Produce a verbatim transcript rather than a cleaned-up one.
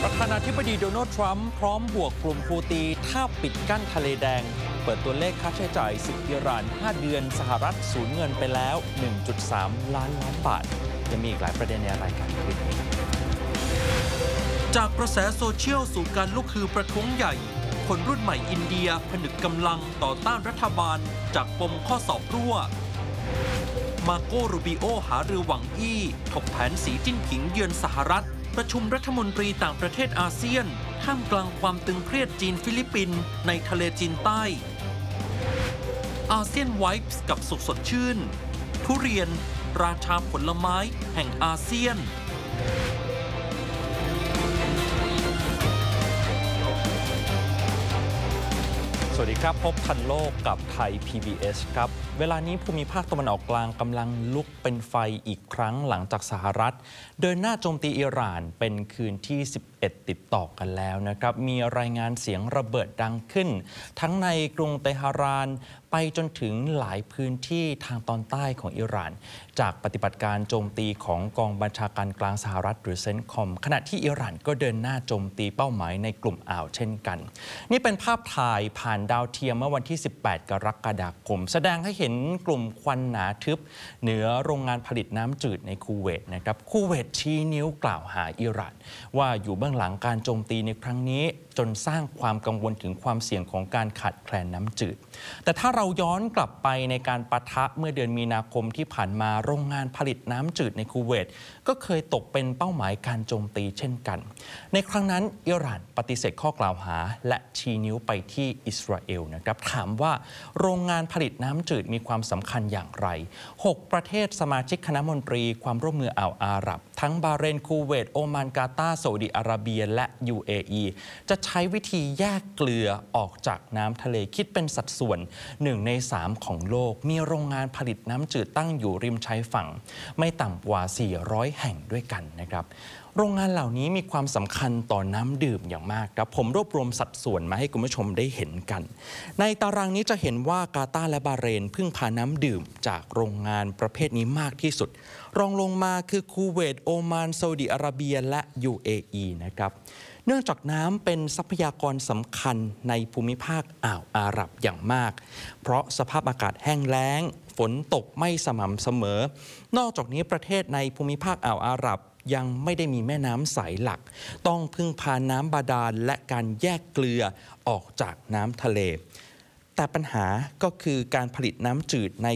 ประธานาธิบดีโดนัลด์ทรัมป์พร้อมบวกกลุ่มฮูตีถ้าปิดกั้นทะเลแดงเปิดตัวเลขค่าใช้จ่ายศึกอิหร่านห้าเดือนสหรัฐสูญเงินไปแล้ว หนึ่งจุดสาม ล้านล้านบาทยังมีอีกหลายประเด็นในรายการคลิปนี้จากกระแสโซเชียลสู่การลุกฮือประท้วงใหญ่คนรุ่นใหม่อินเดียผนึกกำลังต่อต้านรัฐบาลจากปมข้อสอบรั่วมาโกรูบิโอหารือหวังอี้ถกแผนสีจิ้นผิงเยือนสหรัฐประชุมรัฐมนตรีต่างประเทศอาเซียนท่ามกลางความตึงเครียดจีนฟิลิปปินส์ในทะเลจีนใต้อาเซียนไวฟ์กับสุขสดชื่นทุเรียนราชาผลไม้แห่งอาเซียนสวัสดีครับพบทันโลกกับไทย พี บี เอส ครับเวลานี้ภูมิภาคตะวันออกกลางกำลังลุกเป็นไฟอีกครั้งหลังจากสหรัฐเดินหน้าโจมตีอิหร่านเป็นคืนที่สิบเอ็ดติดต่อกันแล้วนะครับมีรายงานเสียงระเบิดดังขึ้นทั้งในกรุงเตหะรานไปจนถึงหลายพื้นที่ทางตอนใต้ของอิหร่านจากปฏิบัติการโจมตีของกองบัญชาการกลางสหรัฐหรือเซนคอมขณะที่อิหร่านก็เดินหน้าโจมตีเป้าหมายในกลุ่มอ่าวเช่นกันนี่เป็นภาพถ่ายผ่านดาวเทียมเมื่อวันที่สิบแปดกรกฎาคมแสดงให้เห็นกลุ่มควันหนาทึบเหนือโรงงานผลิตน้ำจืดในคูเวตนะครับคูเวตชี้นิ้วกล่าวหาอิหร่านว่าอยู่เบื้องหลังการโจมตีในครั้งนี้จนสร้างความกังวลถึงความเสี่ยงของการขาดแคลนน้ำจืดแต่ถ้าเราย้อนกลับไปในการปะทะเมื่อเดือนมีนาคมที่ผ่านมาโรงงานผลิตน้ำจืดในคูเวตก็เคยตกเป็นเป้าหมายการโจมตีเช่นกันในครั้งนั้นอิหร่านปฏิเสธข้อกล่าวหาและชี้นิ้วไปที่อิสราเอลนะครับถามว่าโรงงานผลิตน้ำจืดมีความสำคัญอย่างไรหกประเทศสมาชิกคณะมนตรีความร่วมมืออ่าวอาหรับทั้งบาห์เรนคูเวตโอมานกาตาร์ซาอุดิอาระเบียและ ยู เอ อี จะใช้วิธีแยกเกลือออกจากน้ำทะเลคิดเป็นสัดส่วนหนึ่งในสามของโลกมีโรงงานผลิตน้ำจืดตั้งอยู่ริมชายฝั่งไม่ต่ำกว่าสี่ร้อยแห่งด้วยกันนะครับโรงงานเหล่านี้มีความสำคัญต่อน้ำดื่มอย่างมากครับผมรวบรวมสัดส่วนมาให้คุณผู้ชมได้เห็นกันในตารางนี้จะเห็นว่ากาตาร์และบาห์เรนพึ่งพาน้ำดื่มจากโรงงานประเภทนี้มากที่สุดรองลงมาคือคูเวตโอมานซาอุดิอาระเบียและ ยู เอ อี นะครับเนื่องจากน้ำเป็นทรัพยากรสำคัญในภูมิภาคอ่าวอาหรับอย่างมากเพราะสภาพอากาศแห้งแล้งฝนตกไม่สม่ำเสมอนอกจากนี้ประเทศในภูมิภาคอ่าวอาหรับยังไม่ได้มีแม่น้ำใสหลักต้องพึ่งพาน้ำบาดาลและการแยกเกลือออกจากน้ำทะเลแต่ปัญหาก็คือการผลิตน้ำจืดใน